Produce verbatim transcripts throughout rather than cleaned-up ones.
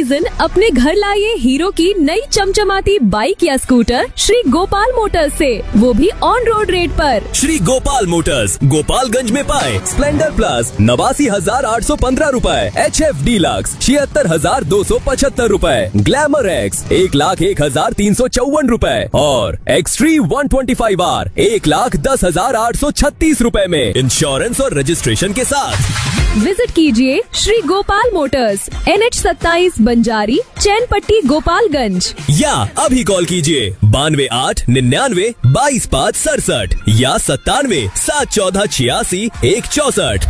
Season अपने घर लाइए हीरो की नई चमचमाती बाइक या स्कूटर श्री गोपाल मोटर्स से, वो भी ऑन रोड रेट पर। श्री गोपाल मोटर्स गोपालगंज में पाए स्प्लेंडर प्लस नवासी हजार आठ सौ पंद्रह रूपए, एच एफ डीलक्स छिहत्तर हजार दो सौ पचहत्तर रूपए, ग्लैमर एक्स एक लाख एक हजार तीन सौ चौवन रूपए और extreme one twenty five are एक लाख दस हजार आठ सौ छत्तीस रूपए में इंश्योरेंस और रजिस्ट्रेशन के साथ। विजिट कीजिए Shri Gopal Motors, N H सत्ताईस बंजारी चैनपट्टी गोपालगंज, या अभी कॉल कीजिए बानवे आठ निन्यानवे बाईस पाँच सड़सठ या सत्तानवे सात चौदह छियासी एक चौसठ।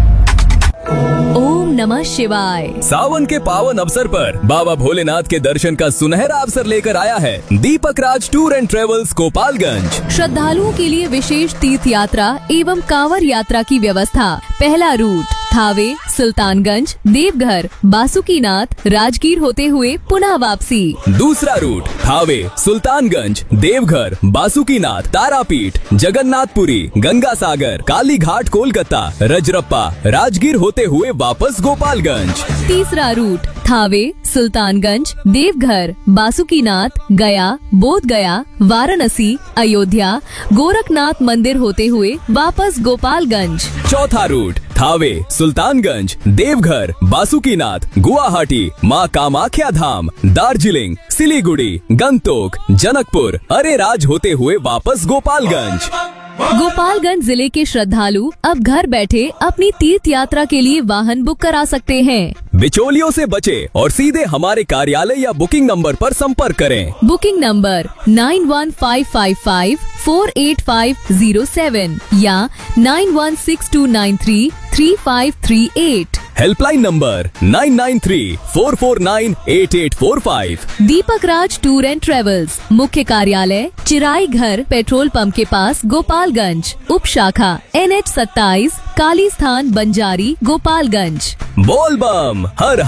ओम नमः शिवाय। सावन के पावन अवसर पर बाबा भोलेनाथ के दर्शन का सुनहरा अवसर लेकर आया है दीपक राज टूर एंड ट्रेवल्स गोपालगंज। श्रद्धालुओं के लिए विशेष तीर्थ यात्रा एवं कांवर यात्रा की व्यवस्था। पहला रूट थावे, सुल्तानगंज, देवघर, बासुकीनाथ, राजगीर होते हुए पुनः वापसी। दूसरा रूट थावे, सुल्तानगंज, देवघर, बासुकीनाथ, तारापीठ, जगन्नाथपुरी, गंगा सागर, काली घाट, कोलकाता, रजरप्पा, राजगीर होते हुए वापस गोपालगंज। तीसरा रूट थावे, सुल्तानगंज, देवघर, बासुकीनाथ, गया, बोध गया, वाराणसी, अयोध्या, गोरखनाथ मंदिर होते हुए वापस गोपालगंज। चौथा रूट थावे, सुल्तानगंज, देवघर, बासुकीनाथ, गुवाहाटी, माँ कामाख्या धाम, दार्जिलिंग, सिलीगुड़ी, गंगटोक, जनकपुर, अरेराज होते हुए वापस गोपालगंज। गोपालगंज जिले के श्रद्धालु अब घर बैठे अपनी तीर्थ यात्रा के लिए वाहन बुक करा सकते हैं। बिचौलियों से बचे और सीधे हमारे कार्यालय या बुकिंग नंबर पर संपर्क करें। Booking number nine one five five five four eight five zero seven या nine one six to nine three three five three eight. Helpline number nine nine three four four nine eight eight four five. Deepak Raj tour and travels, मुख्य कार्यालय चिराई घर, petrol pump के पास, गोपालगंज। उप शाखा N H सत्ताईस, काली स्थान, बंजारी, गोपालगंज। बोल बम हर